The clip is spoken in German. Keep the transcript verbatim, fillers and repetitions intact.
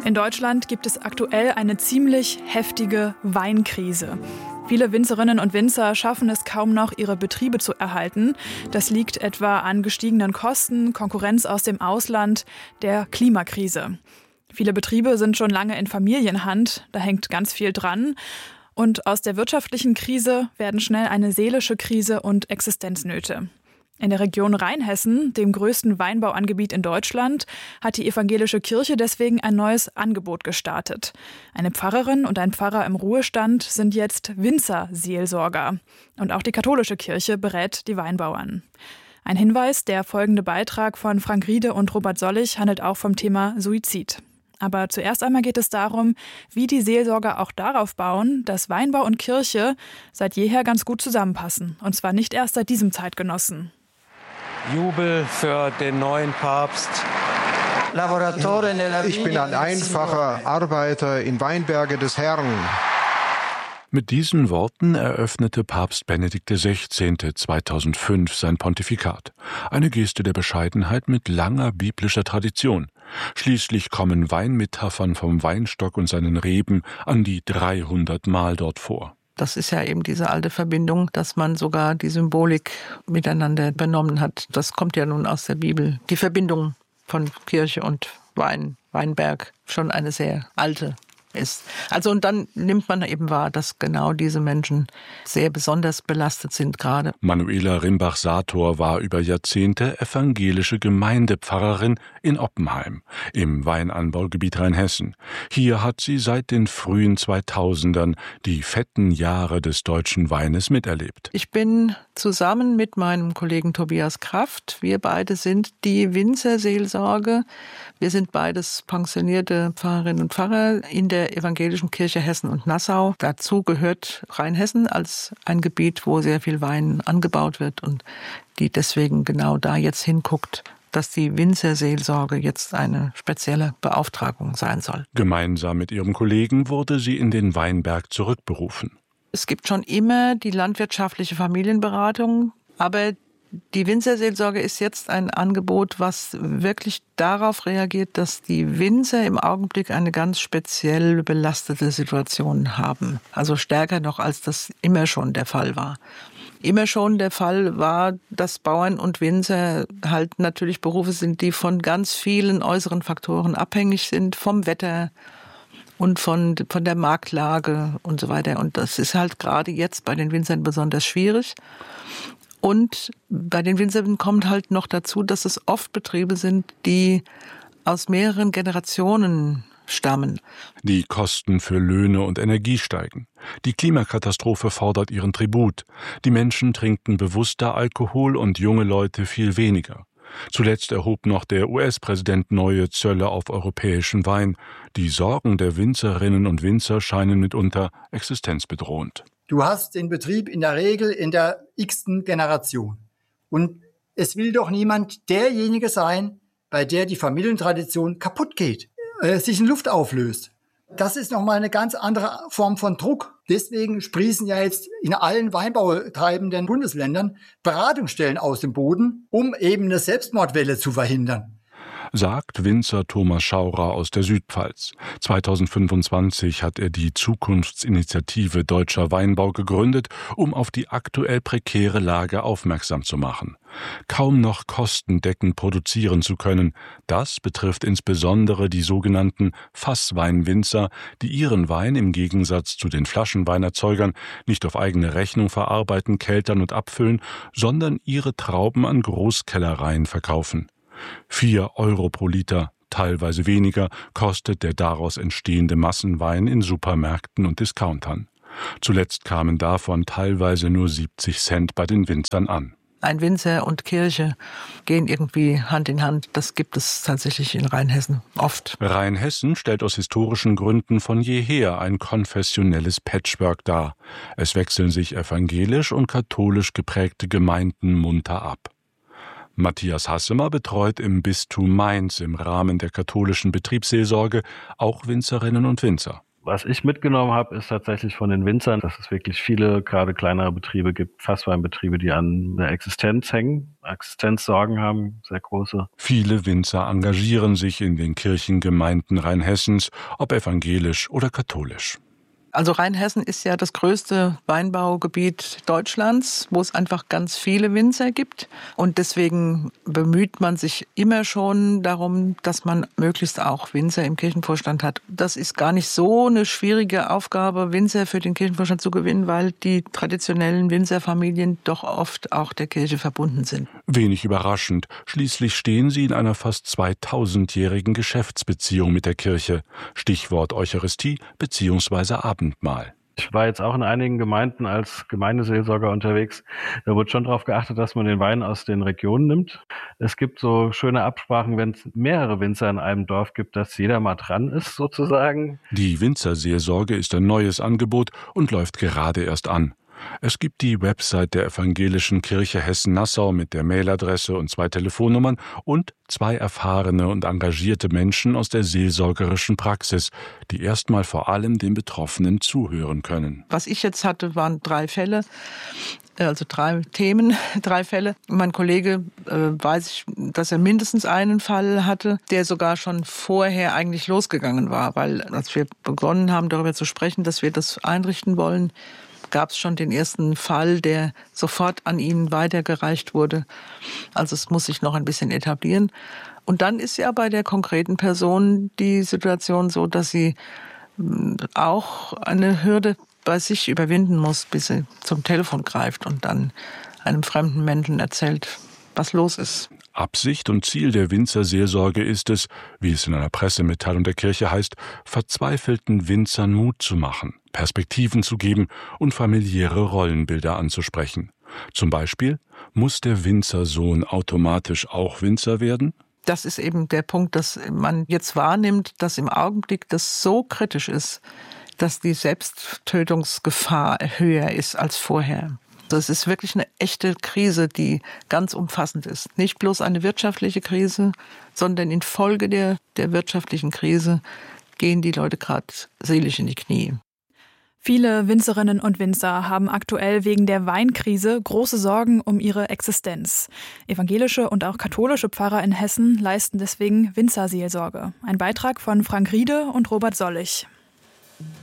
In Deutschland gibt es aktuell eine ziemlich heftige Weinkrise. Viele Winzerinnen und Winzer schaffen es kaum noch, ihre Betriebe zu erhalten. Das liegt etwa an gestiegenen Kosten, Konkurrenz aus dem Ausland, der Klimakrise. Viele Betriebe sind schon lange in Familienhand, da hängt ganz viel dran. Und aus der wirtschaftlichen Krise werden schnell eine seelische Krise und Existenznöte. In der Region Rheinhessen, dem größten Weinbauangebiet in Deutschland, hat die evangelische Kirche deswegen ein neues Angebot gestartet. Eine Pfarrerin und ein Pfarrer im Ruhestand sind jetzt Winzerseelsorger. Und auch die katholische Kirche berät die Weinbauern. Ein Hinweis, der folgende Beitrag von Frank Riede und Robert Sollig handelt auch vom Thema Suizid. Aber zuerst einmal geht es darum, wie die Seelsorger auch darauf bauen, dass Weinbau und Kirche seit jeher ganz gut zusammenpassen. Und zwar nicht erst seit diesem Zeitgenossen. Jubel für den neuen Papst. Ich bin ein einfacher Arbeiter in Weinberge des Herrn. Mit diesen Worten eröffnete Papst Benedikt der Sechzehnte. zweitausendfünf sein Pontifikat. Eine Geste der Bescheidenheit mit langer biblischer Tradition. Schließlich kommen Weinmetaphern vom Weinstock und seinen Reben an die dreihundert Mal dort vor. Das ist ja eben diese alte Verbindung, dass man sogar die Symbolik miteinander übernommen hat. Das kommt ja nun aus der Bibel. Die Verbindung von Kirche und Wein, Weinberg, schon eine sehr alte ist. Also und dann nimmt man eben wahr, dass genau diese Menschen sehr besonders belastet sind gerade. Manuela Rimbach-Sator war über Jahrzehnte evangelische Gemeindepfarrerin in Oppenheim im Weinanbaugebiet Rheinhessen. Hier hat sie seit den frühen zweitausendern die fetten Jahre des deutschen Weines miterlebt. Ich bin zusammen mit meinem Kollegen Tobias Kraft, wir beide sind die Winzerseelsorge. Wir sind beides pensionierte Pfarrerinnen und Pfarrer in der Evangelischen Kirche Hessen und Nassau. Dazu gehört Rheinhessen als ein Gebiet, wo sehr viel Wein angebaut wird und die deswegen genau da jetzt hinguckt, dass die Winzerseelsorge jetzt eine spezielle Beauftragung sein soll. Gemeinsam mit ihrem Kollegen wurde sie in den Weinberg zurückberufen. Es gibt schon immer die landwirtschaftliche Familienberatung, aber die Winzerseelsorge ist jetzt ein Angebot, was wirklich darauf reagiert, dass die Winzer im Augenblick eine ganz speziell belastete Situation haben. Also stärker noch, als das immer schon der Fall war. Immer schon der Fall war, dass Bauern und Winzer halt natürlich Berufe sind, die von ganz vielen äußeren Faktoren abhängig sind, vom Wetter und von, von der Marktlage und so weiter. Und das ist halt gerade jetzt bei den Winzern besonders schwierig. Und bei den Winzern kommt halt noch dazu, dass es oft Betriebe sind, die aus mehreren Generationen stammen. Die Kosten für Löhne und Energie steigen. Die Klimakatastrophe fordert ihren Tribut. Die Menschen trinken bewusster Alkohol und junge Leute viel weniger. Zuletzt erhob noch der U S-Präsident neue Zölle auf europäischen Wein. Die Sorgen der Winzerinnen und Winzer scheinen mitunter existenzbedrohend. Du hast den Betrieb in der Regel in der x-ten Generation. Und es will doch niemand derjenige sein, bei der die Familientradition kaputt geht, äh, sich in Luft auflöst. Das ist nochmal eine ganz andere Form von Druck. Deswegen sprießen ja jetzt in allen weinbautreibenden Bundesländern Beratungsstellen aus dem Boden, um eben eine Selbstmordwelle zu verhindern. Sagt Winzer Thomas Schaurer aus der Südpfalz. zweitausendfünfundzwanzig hat er die Zukunftsinitiative Deutscher Weinbau gegründet, um auf die aktuell prekäre Lage aufmerksam zu machen. Kaum noch kostendeckend produzieren zu können, das betrifft insbesondere die sogenannten Fassweinwinzer, die ihren Wein im Gegensatz zu den Flaschenweinerzeugern nicht auf eigene Rechnung verarbeiten, keltern und abfüllen, sondern ihre Trauben an Großkellereien verkaufen. Vier Euro pro Liter, teilweise weniger, kostet der daraus entstehende Massenwein in Supermärkten und Discountern. Zuletzt kamen davon teilweise nur siebzig Cent bei den Winzern an. Ein Winzer und Kirche gehen irgendwie Hand in Hand. Das gibt es tatsächlich in Rheinhessen oft. Rheinhessen stellt aus historischen Gründen von jeher ein konfessionelles Patchwork dar. Es wechseln sich evangelisch und katholisch geprägte Gemeinden munter ab. Matthias Hassemer betreut im Bistum Mainz im Rahmen der katholischen Betriebsseelsorge auch Winzerinnen und Winzer. Was ich mitgenommen habe, ist tatsächlich von den Winzern, dass es wirklich viele, gerade kleinere Betriebe gibt, Fassweinbetriebe, die an der Existenz hängen, Existenzsorgen haben, sehr große. Viele Winzer engagieren sich in den Kirchengemeinden Rheinhessens, ob evangelisch oder katholisch. Also Rheinhessen ist ja das größte Weinbaugebiet Deutschlands, wo es einfach ganz viele Winzer gibt. Und deswegen bemüht man sich immer schon darum, dass man möglichst auch Winzer im Kirchenvorstand hat. Das ist gar nicht so eine schwierige Aufgabe, Winzer für den Kirchenvorstand zu gewinnen, weil die traditionellen Winzerfamilien doch oft auch der Kirche verbunden sind. Wenig überraschend. Schließlich stehen sie in einer fast zweitausendjährigen Geschäftsbeziehung mit der Kirche. Stichwort Eucharistie bzw. Abend. Mal. Ich war jetzt auch in einigen Gemeinden als Gemeindeseelsorger unterwegs. Da wurde schon darauf geachtet, dass man den Wein aus den Regionen nimmt. Es gibt so schöne Absprachen, wenn es mehrere Winzer in einem Dorf gibt, dass jeder mal dran ist sozusagen. Die Winzerseelsorge ist ein neues Angebot und läuft gerade erst an. Es gibt die Website der Evangelischen Kirche Hessen-Nassau mit der Mailadresse und zwei Telefonnummern und zwei erfahrene und engagierte Menschen aus der seelsorgerischen Praxis, die erstmal vor allem den Betroffenen zuhören können. Was ich jetzt hatte, waren drei Fälle, also drei Themen, drei Fälle. Mein Kollege äh, weiß ich, dass er mindestens einen Fall hatte, der sogar schon vorher eigentlich losgegangen war, weil als wir begonnen haben, darüber zu sprechen, dass wir das einrichten wollen, gab es schon den ersten Fall, der sofort an ihn weitergereicht wurde. Also es muss sich noch ein bisschen etablieren. Und dann ist ja bei der konkreten Person die Situation so, dass sie auch eine Hürde bei sich überwinden muss, bis sie zum Telefon greift und dann einem fremden Menschen erzählt, was los ist. Absicht und Ziel der Winzerseelsorge ist es, wie es in einer Pressemitteilung der Kirche heißt, verzweifelten Winzern Mut zu machen, Perspektiven zu geben und familiäre Rollenbilder anzusprechen. Zum Beispiel, muss der Winzersohn automatisch auch Winzer werden? Das ist eben der Punkt, dass man jetzt wahrnimmt, dass im Augenblick das so kritisch ist, dass die Selbsttötungsgefahr höher ist als vorher. Das ist wirklich eine echte Krise, die ganz umfassend ist. Nicht bloß eine wirtschaftliche Krise, sondern infolge der, der wirtschaftlichen Krise gehen die Leute gerade seelisch in die Knie. Viele Winzerinnen und Winzer haben aktuell wegen der Weinkrise große Sorgen um ihre Existenz. Evangelische und auch katholische Pfarrer in Hessen leisten deswegen Winzerseelsorge. Ein Beitrag von Frank Riede und Robert Sollich.